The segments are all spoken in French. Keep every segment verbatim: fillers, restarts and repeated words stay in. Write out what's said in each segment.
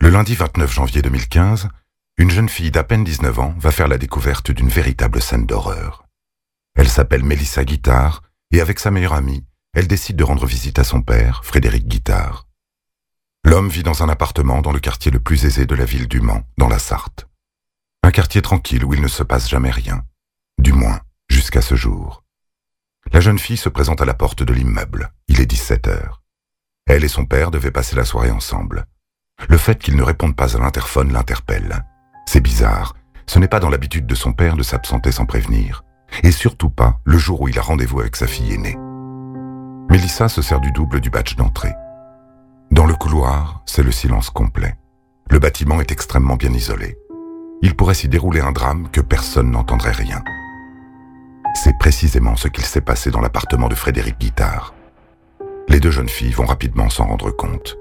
Le lundi vingt-neuf janvier deux mille quinze, une jeune fille d'à peine dix-neuf ans va faire la découverte d'une véritable scène d'horreur. Elle s'appelle Mélissa Guittard et avec sa meilleure amie, elle décide de rendre visite à son père, Frédéric Guittard. L'homme vit dans un appartement dans le quartier le plus aisé de la ville du Mans, dans la Sarthe. Un quartier tranquille où il ne se passe jamais rien, du moins jusqu'à ce jour. La jeune fille se présente à la porte de l'immeuble, il est dix-sept heures. Elle et son père devaient passer la soirée ensemble. Le fait qu'il ne réponde pas à l'interphone l'interpelle. C'est bizarre, ce n'est pas dans l'habitude de son père de s'absenter sans prévenir, et surtout pas le jour où il a rendez-vous avec sa fille aînée. Mélissa se sert du double du badge d'entrée. Dans le couloir, c'est le silence complet. Le bâtiment est extrêmement bien isolé. Il pourrait s'y dérouler un drame que personne n'entendrait rien. C'est précisément ce qu'il s'est passé dans l'appartement de Frédéric Guittard. Les deux jeunes filles vont rapidement s'en rendre compte.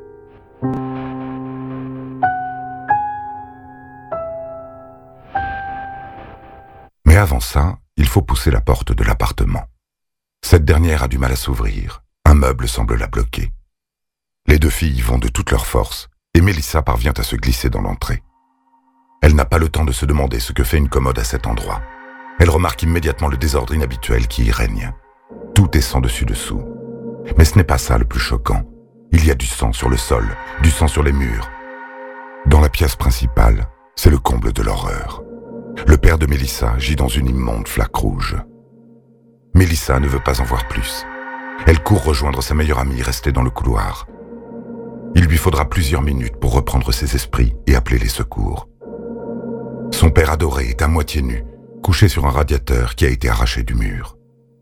Mais avant ça, il faut pousser la porte de l'appartement. Cette dernière a du mal à s'ouvrir. Un meuble semble la bloquer. Les deux filles y vont de toute leur force et Mélissa parvient à se glisser dans l'entrée. Elle n'a pas le temps de se demander ce que fait une commode à cet endroit. Elle remarque immédiatement le désordre inhabituel qui y règne. Tout est sans dessus-dessous. Mais ce n'est pas ça le plus choquant. Il y a du sang sur le sol, du sang sur les murs. Dans la pièce principale, c'est le comble de l'horreur. Le père de Mélissa gît dans une immonde flaque rouge. Mélissa ne veut pas en voir plus. Elle court rejoindre sa meilleure amie restée dans le couloir. Il lui faudra plusieurs minutes pour reprendre ses esprits et appeler les secours. Son père adoré est à moitié nu, couché sur un radiateur qui a été arraché du mur.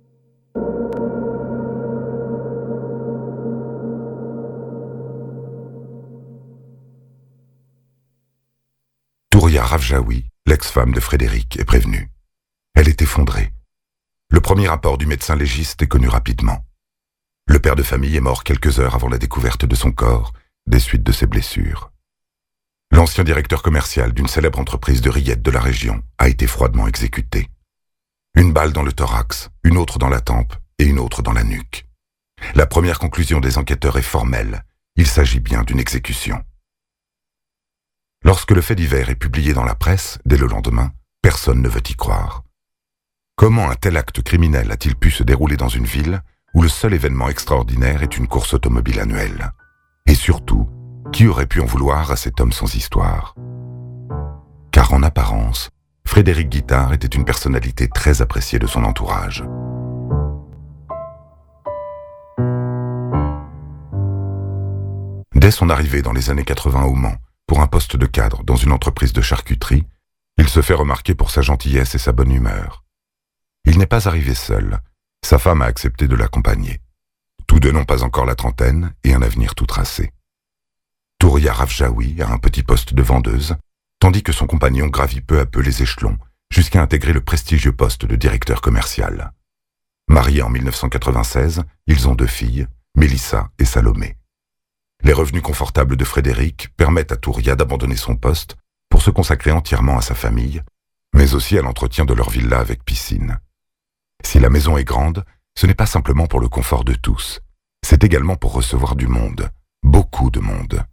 Touria Ravjaoui, l'ex-femme de Frédéric, est prévenue. Elle est effondrée. Le premier rapport du médecin légiste est connu rapidement. Le père de famille est mort quelques heures avant la découverte de son corps, des suites de ses blessures. L'ancien directeur commercial d'une célèbre entreprise de rillettes de la région a été froidement exécuté. Une balle dans le thorax, une autre dans la tempe et une autre dans la nuque. La première conclusion des enquêteurs est formelle. Il s'agit bien d'une exécution. Lorsque le fait divers est publié dans la presse, dès le lendemain, personne ne veut y croire. Comment un tel acte criminel a-t-il pu se dérouler dans une ville où le seul événement extraordinaire est une course automobile annuelle? Et surtout, qui aurait pu en vouloir à cet homme sans histoire? Car en apparence, Frédéric Guittard était une personnalité très appréciée de son entourage. Dès son arrivée dans les années quatre-vingts au Mans, pour un poste de cadre dans une entreprise de charcuterie, il se fait remarquer pour sa gentillesse et sa bonne humeur. Il n'est pas arrivé seul. Sa femme a accepté de l'accompagner. Tous deux n'ont pas encore la trentaine et un avenir tout tracé. Touria Ravjaoui a un petit poste de vendeuse, tandis que son compagnon gravit peu à peu les échelons jusqu'à intégrer le prestigieux poste de directeur commercial. Mariés en mille neuf cent quatre-vingt-seize, ils ont deux filles, Mélissa et Salomé. Les revenus confortables de Frédéric permettent à Touria d'abandonner son poste pour se consacrer entièrement à sa famille, mais aussi à l'entretien de leur villa avec piscine. Si la maison est grande, ce n'est pas simplement pour le confort de tous, c'est également pour recevoir du monde, beaucoup de monde.